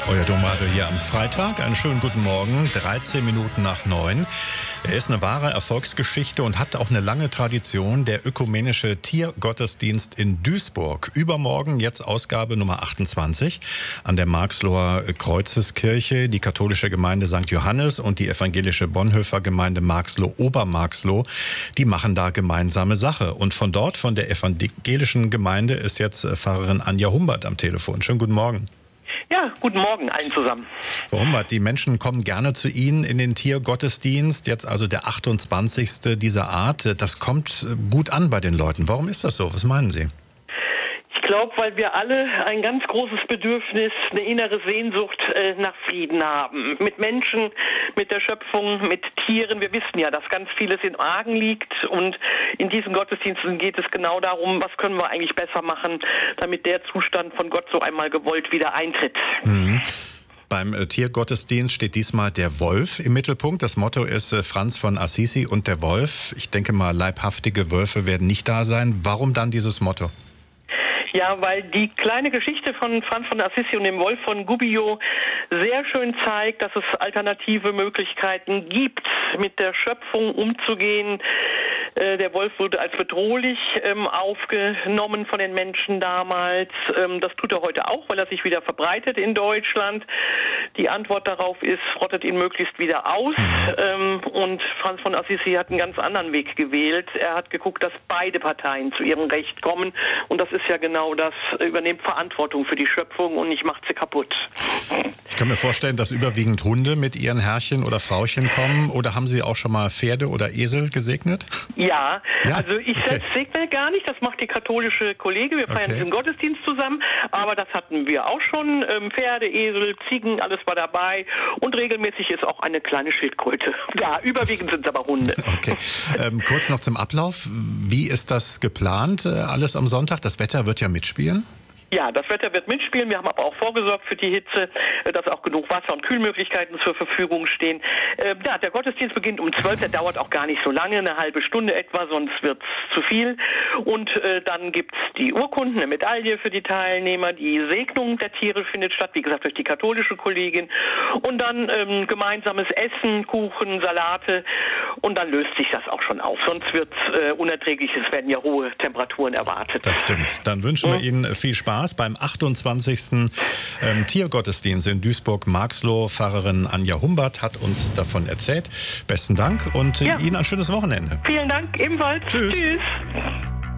Euer Domradio hier am Freitag. Einen schönen guten Morgen, 13 Minuten nach 9. Er ist eine wahre Erfolgsgeschichte und hat auch eine lange Tradition, der ökumenische Tiergottesdienst in Duisburg. Übermorgen jetzt Ausgabe Nummer 28 an der Marxloher Kreuzeskirche, die katholische Gemeinde St. Johannes und die evangelische Bonhoeffer Gemeinde Marxloh-Obermarxloh. Die machen da gemeinsame Sache. Und von dort, von der evangelischen Gemeinde, ist jetzt Pfarrerin Anja Humbert am Telefon. Schönen guten Morgen. Ja, guten Morgen allen zusammen. Frau Humbert, die Menschen kommen gerne zu Ihnen in den Tiergottesdienst, jetzt also der 28. dieser Art. Das kommt gut an bei den Leuten. Warum ist das so? Was meinen Sie? Ich glaube, weil wir alle ein ganz großes Bedürfnis, eine innere Sehnsucht nach Frieden haben. Mit Menschen, mit der Schöpfung, mit Tieren. Wir wissen ja, dass ganz vieles im Argen liegt. Und in diesen Gottesdiensten geht es genau darum, was können wir eigentlich besser machen, damit der Zustand von Gott so einmal gewollt wieder eintritt. Mhm. Beim Tiergottesdienst steht diesmal der Wolf im Mittelpunkt. Das Motto ist Franz von Assisi und der Wolf. Ich denke mal, leibhaftige Wölfe werden nicht da sein. Warum dann dieses Motto? Ja, weil die kleine Geschichte von Franz von Assisi und dem Wolf von Gubbio sehr schön zeigt, dass es alternative Möglichkeiten gibt, mit der Schöpfung umzugehen. Der Wolf wurde als bedrohlich aufgenommen von den Menschen damals. Das tut er heute auch, weil er sich wieder verbreitet in Deutschland. Die Antwort darauf ist, rottet ihn möglichst wieder aus. Und Franz von Assisi hat einen ganz anderen Weg gewählt. Er hat geguckt, dass beide Parteien zu ihrem Recht kommen. Und das ist ja genau das, übernimmt Verantwortung für die Schöpfung und nicht macht sie kaputt. Ich kann mir vorstellen, dass überwiegend Hunde mit ihren Herrchen oder Frauchen kommen. Oder haben Sie auch schon mal Pferde oder Esel gesegnet? Ja, also ich selbst segne gar nicht. Das macht die katholische Kollege. Wir feiern diesen Gottesdienst zusammen. Aber das hatten wir auch schon. Pferde, Esel, Ziegen, alles war dabei. Und regelmäßig ist auch eine kleine Schildkröte. Ja, überwiegend sind es aber Hunde. Okay. Kurz noch zum Ablauf. Wie ist das geplant, alles am Sonntag? Das Wetter wird ja mitspielen. Ja, das Wetter wird mitspielen. Wir haben aber auch vorgesorgt für die Hitze, dass auch genug Wasser- und Kühlmöglichkeiten zur Verfügung stehen. Ja, der Gottesdienst beginnt um 12 Uhr. Der dauert auch gar nicht so lange, eine halbe Stunde etwa, sonst wird's zu viel. Und dann gibt's die Urkunden, eine Medaille für die Teilnehmer. Die Segnung der Tiere findet statt, wie gesagt, durch die katholische Kollegin. Und dann gemeinsames Essen, Kuchen, Salate. Und dann löst sich das auch schon auf. Sonst wird's unerträglich. Es werden ja hohe Temperaturen erwartet. Das stimmt. Dann wünschen wir Ihnen viel Spaß beim 28. Tiergottesdienst in Duisburg-Marxloh. Pfarrerin Anja Humbert hat uns davon erzählt. Besten Dank und Ihnen ein schönes Wochenende. Vielen Dank, ebenfalls. Tschüss. Tschüss.